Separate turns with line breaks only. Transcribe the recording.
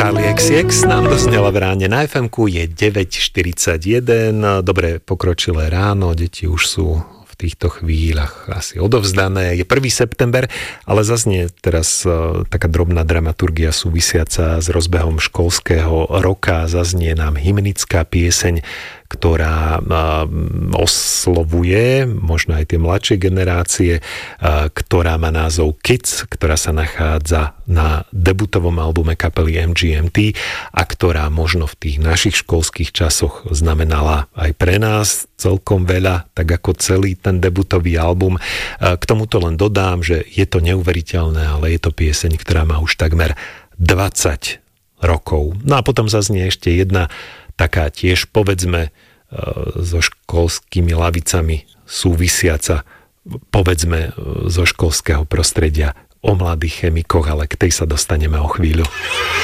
Charlie XCX nám doznela v ráne na FM-ku, je 9:41, dobre pokročilé ráno, deti už sú v týchto chvíľach asi odovzdané, je 1. september, ale zaznie teraz taká drobná dramaturgia súvisiaca s rozbehom školského roka, zaznie nám hymnická pieseň, ktorá oslovuje možno aj tie mladšie generácie, ktorá má názov Kids, ktorá sa nachádza na debutovom albume kapely MGMT a ktorá možno v tých našich školských časoch znamenala aj pre nás celkom veľa, tak ako celý ten debutový album. K tomuto len dodám, že je to neuveriteľné, ale je to pieseň, ktorá má už takmer 20 rokov. No a potom zaznie ešte jedna taká tiež, povedzme, so školskými lavicami súvisiaca, povedzme, zo školského prostredia o mladých chemikoch, ale k tej sa dostaneme o chvíľu.